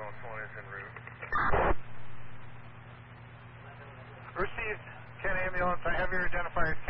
someone is en route. Received, 10 ambulance. I have your identifier